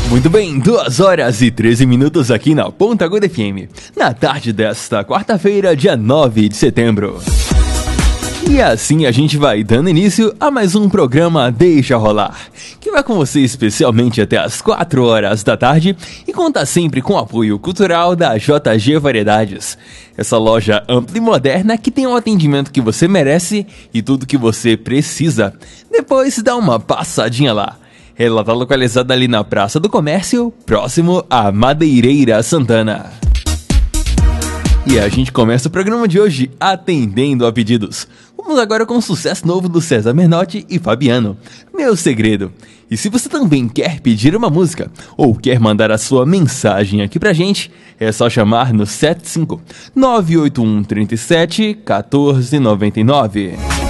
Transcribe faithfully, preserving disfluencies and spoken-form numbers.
Muito bem, duas horas e treze minutos aqui na Ponta Aguda F M, na tarde desta quarta-feira, dia nove de setembro. E assim a gente vai dando início a mais um programa Deixa Rolar, que vai com você especialmente até as quatro horas da tarde e conta sempre com o apoio cultural da J G Variedades. Essa loja ampla e moderna que tem o atendimento que você merece e tudo que você precisa. Depois dá uma passadinha lá. Ela está localizada ali na Praça do Comércio, próximo à Madeireira Santana. E a gente começa o programa de hoje atendendo a pedidos. Vamos agora com o sucesso novo do César Menotti e Fabiano, Meu Segredo. E se você também quer pedir uma música ou quer mandar a sua mensagem aqui pra gente, é só chamar no sete cinco nove oito um três sete um quatro nove nove.